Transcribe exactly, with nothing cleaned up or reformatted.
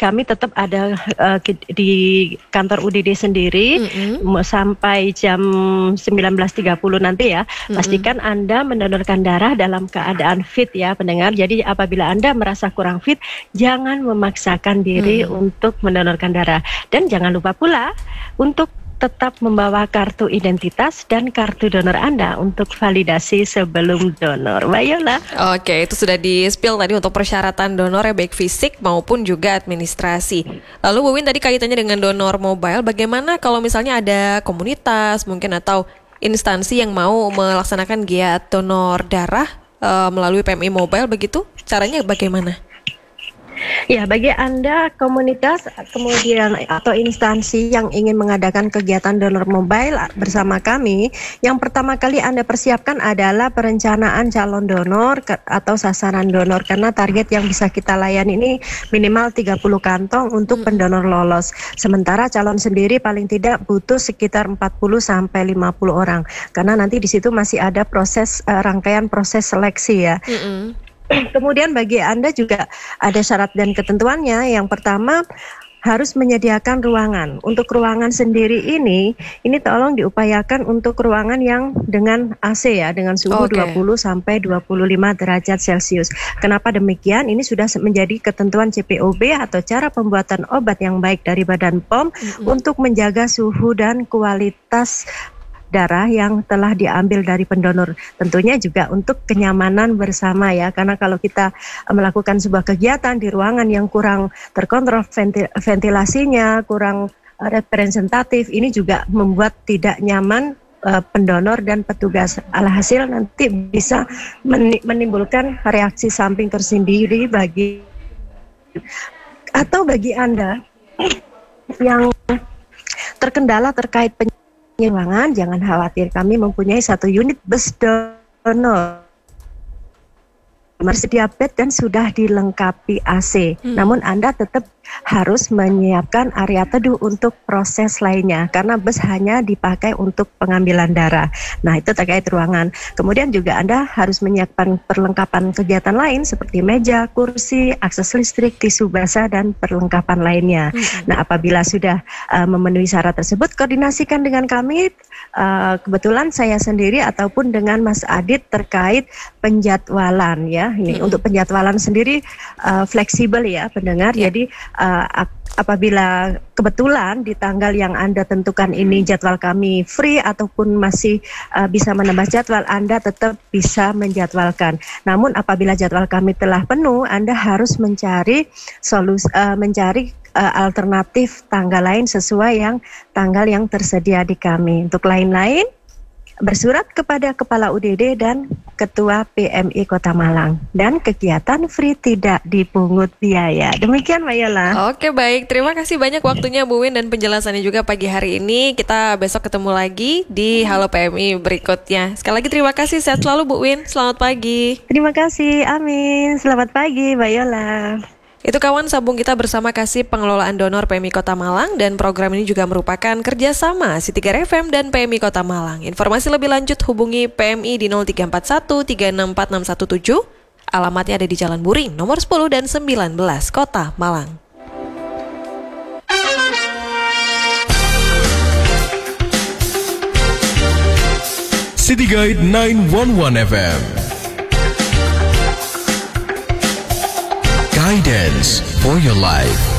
kami tetap ada uh, di kantor U D D sendiri mm-hmm. sampai jam sembilan belas tiga puluh nanti ya. Mm-hmm. Pastikan Anda mendonorkan darah dalam keadaan fit ya pendengar. Jadi apabila Anda merasa kurang fit, jangan memaksakan diri mm. untuk mendonorkan darah. Dan jangan lupa pula untuk tetap membawa kartu identitas dan kartu donor Anda untuk validasi sebelum donor. Bayola. Oke, itu sudah di-spill tadi untuk persyaratan donor ya, baik fisik maupun juga administrasi. Lalu Bu Win tadi kaitannya dengan donor mobile, bagaimana kalau misalnya ada komunitas mungkin atau instansi yang mau melaksanakan giat donor darah uh, melalui P M I Mobile begitu? Caranya bagaimana? Ya, bagi Anda komunitas kemudian atau instansi yang ingin mengadakan kegiatan donor mobile bersama kami, yang pertama kali Anda persiapkan adalah perencanaan calon donor ke, atau sasaran donor, karena target yang bisa kita layani ini minimal tiga puluh kantong untuk pendonor lolos. Sementara calon sendiri paling tidak butuh sekitar empat puluh sampai lima puluh orang, karena nanti di situ masih ada proses uh, rangkaian proses seleksi ya. Mm-hmm. Kemudian bagi Anda juga ada syarat dan ketentuannya. Yang pertama harus menyediakan ruangan. Untuk ruangan sendiri ini, ini tolong diupayakan untuk ruangan yang dengan A C ya, dengan suhu okay. dua puluh sampai dua puluh lima derajat Celcius. Kenapa demikian? Ini sudah menjadi ketentuan C P O B atau cara pembuatan obat yang baik dari Badan P O M mm-hmm. untuk menjaga suhu dan kualitas darah yang telah diambil dari pendonor. Tentunya juga untuk kenyamanan bersama ya, karena kalau kita melakukan sebuah kegiatan di ruangan yang kurang terkontrol ventil- ventilasinya, kurang representatif, ini juga membuat tidak nyaman uh, pendonor dan petugas. Alhasil nanti bisa menimbulkan reaksi samping tersendiri bagi atau bagi Anda yang terkendala terkait penyakit ruangan, jangan khawatir, kami mempunyai satu unit bus donor tersedia bed dan sudah dilengkapi A C. Hmm. Namun Anda tetap harus menyiapkan area teduh untuk proses lainnya, karena bus hanya dipakai untuk pengambilan darah. Nah, itu terkait ruangan. Kemudian juga Anda harus menyiapkan perlengkapan kegiatan lain seperti meja, kursi, akses listrik, tisu basah, dan perlengkapan lainnya. Hmm. Nah, apabila sudah uh, memenuhi syarat tersebut, koordinasikan dengan kami, uh, kebetulan saya sendiri ataupun dengan Mas Adit terkait penjadwalan ya. Ini hmm. untuk penjadwalan sendiri uh, fleksibel ya pendengar. Yeah. Jadi Uh, apabila kebetulan di tanggal yang Anda tentukan ini jadwal kami free ataupun masih uh, bisa menambah jadwal, Anda tetap bisa menjadwalkan. Namun apabila jadwal kami telah penuh, Anda harus mencari solusi, uh, mencari uh, alternatif tanggal lain sesuai yang tanggal yang tersedia di kami. Untuk lain-lain, bersurat kepada Kepala U D D dan Ketua P M I Kota Malang, dan kegiatan free tidak dipungut biaya. Demikian Mbak Yola. Oke, baik, terima kasih banyak waktunya Bu Win dan penjelasannya juga pagi hari ini. Kita besok ketemu lagi di Halo P M I berikutnya. Sekali lagi terima kasih, sehat selalu Bu Win. Selamat pagi. Terima kasih, amin. Selamat pagi Mbak Yola. Itu kawan, sambung kita bersama Kasih Pengelolaan Donor P M I Kota Malang, dan program ini juga merupakan kerjasama City Care F M dan P M I Kota Malang. Informasi lebih lanjut hubungi P M I di nol tiga empat satu tiga enam empat enam satu tujuh. Alamatnya ada di Jalan Buring nomor sepuluh dan sembilan belas Kota Malang. City Guide sembilan satu satu F M. Guidance for your life.